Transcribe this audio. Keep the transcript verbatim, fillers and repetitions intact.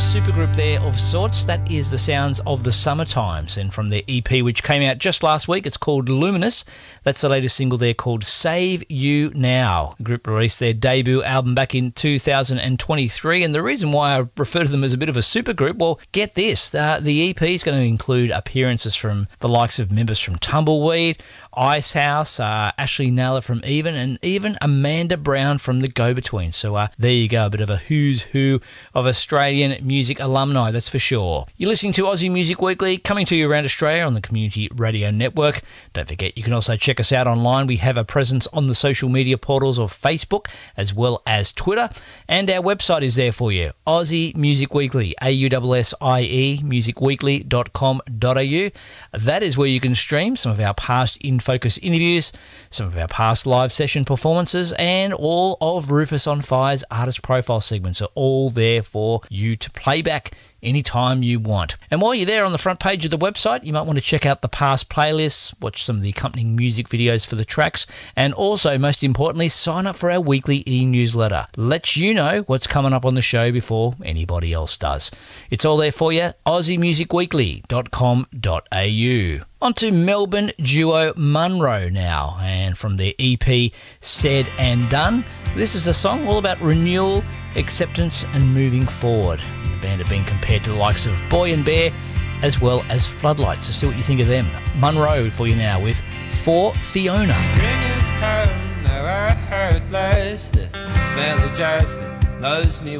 supergroup there of sorts. That is the sounds of the Summertimes, and from their E P which came out just last week, it's called Luminous. That's the latest single there called Save You Now. The group released their debut album back in two thousand twenty-three, and the reason why I refer to them as a bit of a supergroup, well, get this, uh, the E P is going to include appearances from the likes of members from Tumbleweed, Icehouse, uh, Ashley Naylor from Even, and even Amanda Brown from The Go-Between. So uh, there you go, a bit of a who's who of Australian music alumni, that's for sure. You're listening to Aussie Music Weekly, coming to you around Australia on the Community Radio Network. Don't forget, you can also check us out online. We have a presence on the social media portals of Facebook as well as Twitter, and our website is there for you, Aussie Music Weekly, A U S S I E, music weekly dot com dot a u. That is where you can stream some of our past In Focus interviews, some of our past live session performances, and all of Rufus on Fire's artist profile segments are all there for you to play back anytime you want. And while you're there on the front page of the website, you might want to check out the past playlists, watch some of the accompanying music videos for the tracks, and also, most importantly, sign up for our weekly e-newsletter. Lets you know what's coming up on the show before anybody else does. It's all there for you, aussie music weekly dot com dot a u. On to Melbourne duo Munro now, and from their E P Said and Done, this is a song all about renewal, acceptance and moving forward. The band have been compared to the likes of Boy and Bear as well as Floodlights, so see what you think of them. Munro for you now with For Fiona. Spring has come, now I heard last, the smell of jasmine knows me